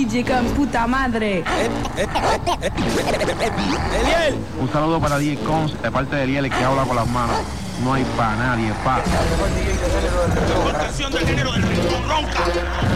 DJ con puta madre. Eliel. Un saludo para DJ Cons, de parte de Eliel, el que habla con las manos. No hay para nadie, pa. La canción del género del ronca.